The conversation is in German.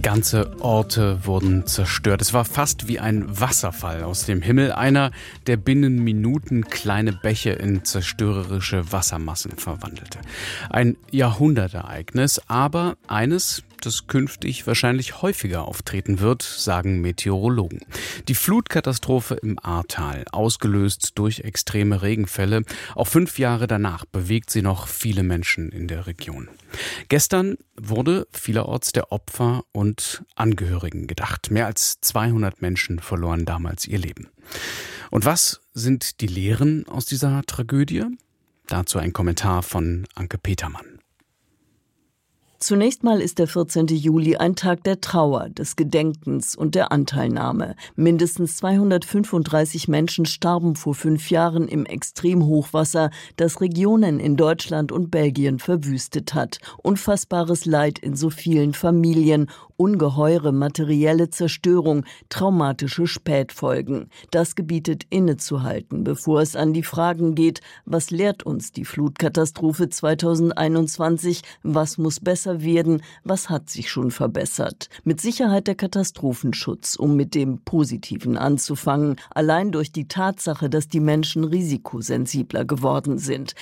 Ganze Orte wurden zerstört. Es war fast wie ein Wasserfall aus dem Himmel. Einer, der binnen Minuten kleine Bäche in zerstörerische Wassermassen verwandelte. Ein Jahrhundertereignis, aber eines, das künftig wahrscheinlich häufiger auftreten wird, sagen Meteorologen. Die Flutkatastrophe im Ahrtal, ausgelöst durch extreme Regenfälle. Auch 5 Jahre danach bewegt sie noch viele Menschen in der Region. Gestern wurde vielerorts der Opfer und Angehörigen gedacht. Mehr als 200 Menschen verloren damals ihr Leben. Und was sind die Lehren aus dieser Tragödie? Dazu ein Kommentar von Anke Petermann. Zunächst mal ist der 14. Juli ein Tag der Trauer, des Gedenkens und der Anteilnahme. Mindestens 235 Menschen starben vor 5 Jahren im Extremhochwasser, das Regionen in Deutschland und Belgien verwüstet hat. Unfassbares Leid in so vielen Familien, ungeheure materielle Zerstörung, traumatische Spätfolgen. Das gebietet innezuhalten, bevor es an die Fragen geht, was lehrt uns die Flutkatastrophe 2021, was muss besser werden, was hat sich schon verbessert. Mit Sicherheit der Katastrophenschutz, um mit dem Positiven anzufangen, allein durch die Tatsache, dass die Menschen risikosensibler geworden sind.